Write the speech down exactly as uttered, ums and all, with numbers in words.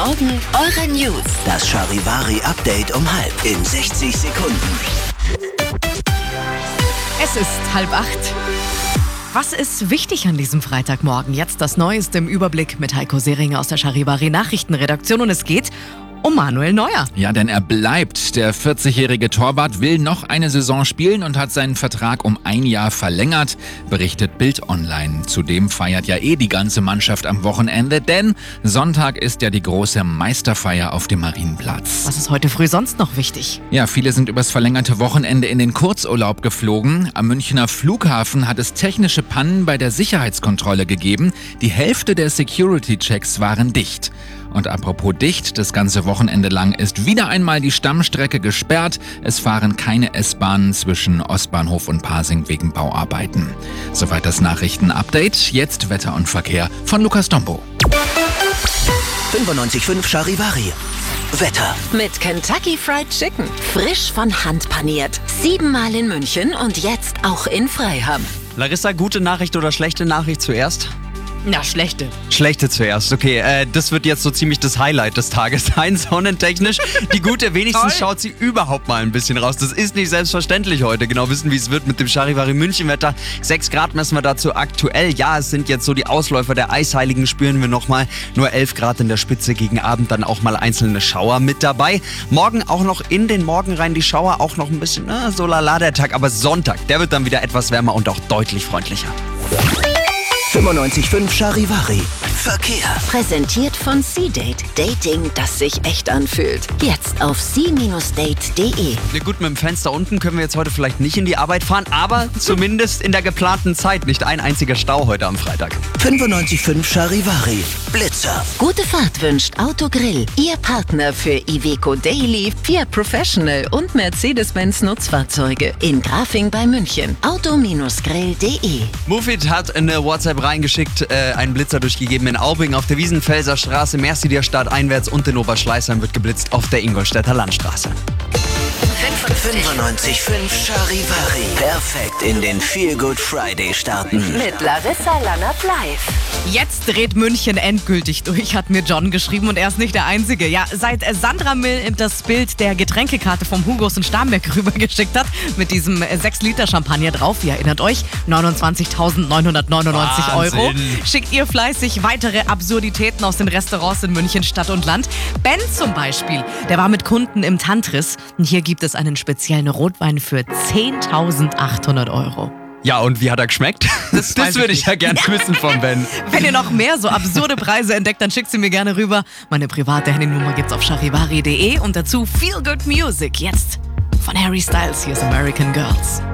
Morgen eure News. Das Charivari-Update um halb in sechzig Sekunden. Es ist halb acht. Was ist wichtig an diesem Freitagmorgen? Jetzt das Neueste im Überblick mit Heiko Seringer aus der Charivari Nachrichtenredaktion und es geht um Manuel Neuer. Ja, denn er bleibt. Der vierzigjährige Torwart will noch eine Saison spielen und hat seinen Vertrag um ein Jahr verlängert, berichtet Bild Online. Zudem feiert ja eh die ganze Mannschaft am Wochenende, denn Sonntag ist ja die große Meisterfeier auf dem Marienplatz. Was ist heute früh sonst noch wichtig? Ja, viele sind übers verlängerte Wochenende in den Kurzurlaub geflogen. Am Münchner Flughafen hat es technische Pannen bei der Sicherheitskontrolle gegeben. Die Hälfte der Security-Checks waren dicht. Und apropos dicht, das ganze Wochenende lang ist wieder einmal die Stammstrecke gesperrt. Es fahren keine S-Bahnen zwischen Ostbahnhof und Pasing wegen Bauarbeiten. Soweit das Nachrichten-Update. Jetzt Wetter und Verkehr von Lukas Dombo. fünfundneunzig Komma fünf Charivari. Wetter. Mit Kentucky Fried Chicken. Frisch von Hand paniert. Siebenmal in München und jetzt auch in Freiham. Larissa, gute Nachricht oder schlechte Nachricht zuerst? Na, schlechte. Schlechte zuerst, okay. Äh, das wird jetzt so ziemlich das Highlight des Tages sein, sonnentechnisch. Die gute, wenigstens schaut sie überhaupt mal ein bisschen raus. Das ist nicht selbstverständlich heute. Genau wissen, wie es wird mit dem Charivari München-Wetter. sechs Grad messen wir dazu aktuell. Ja, es sind jetzt so die Ausläufer der Eisheiligen, spüren wir nochmal. Nur elf Grad in der Spitze, gegen Abend dann auch mal einzelne Schauer mit dabei. Morgen auch noch in den Morgen rein die Schauer, auch noch ein bisschen na, so lala der Tag. Aber Sonntag, der wird dann wieder etwas wärmer und auch deutlich freundlicher. fünfundneunzig Komma fünf Charivari. Verkehr. Präsentiert von C-Date. Dating, das sich echt anfühlt. Jetzt auf c Bindestrich date Punkt de. Na gut, mit dem Fenster unten können wir jetzt heute vielleicht nicht in die Arbeit fahren, aber zumindest in der geplanten Zeit. Nicht ein einziger Stau heute am Freitag. fünfundneunzig Komma fünf Charivari. Blitzer. Gute Fahrt wünscht Autogrill. Ihr Partner für Iveco Daily, Fiat Professional und Mercedes-Benz Nutzfahrzeuge. In Grafing bei München. auto grill punkt de. Mufid hat eine WhatsApp reingeschickt, äh, einen Blitzer durchgegeben in Aubing auf der Wiesenfelser Straße. Merci-Dir Stadt einwärts und in Oberschleißheim wird geblitzt auf der Ingolstädter Landstraße. fünfundneunzig Komma fünf Charivari. Perfekt in den Feel Good Friday starten. Mit Larissa Lannert live. Jetzt dreht München endgültig durch, hat mir John geschrieben und er ist nicht der Einzige. Ja, seit Sandra Mill das Bild der Getränkekarte vom Hugos in Starnberg rübergeschickt hat, mit diesem sechs Liter Champagner drauf, ihr erinnert euch, neunundzwanzigtausendneunhundertneunundneunzig Euro, schickt ihr fleißig weitere Absurditäten aus den Restaurants in München Stadt und Land. Ben zum Beispiel, der war mit Kunden im Tantris und hier gibt es einen speziellen Rotwein für zehntausendachthundert Euro. Ja, und wie hat er geschmeckt? Das, das würde ich ja gerne wissen von Ben. Wenn ihr noch mehr so absurde Preise entdeckt, dann schickt sie mir gerne rüber. Meine private Handynummer gibt's auf charivari punkt de und dazu Feel Good Music. Jetzt von Harry Styles, hier ist American Girls.